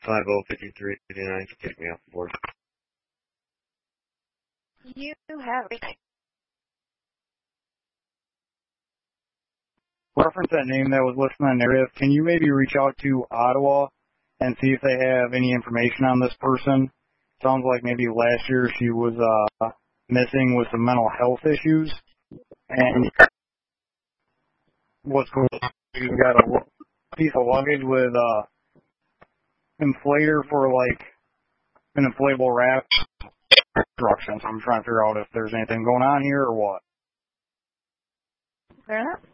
505389 to take me off the board. You have everything. Reference that name that was listed in the narrative. Can you maybe reach out to Ottawa and see if they have any information on this person? Sounds like maybe last year she was missing with some mental health issues. And what's cool, you got a piece of luggage with inflator for like an inflatable raft instructions. I'm trying to figure out if there's anything going on here or what. Fair enough.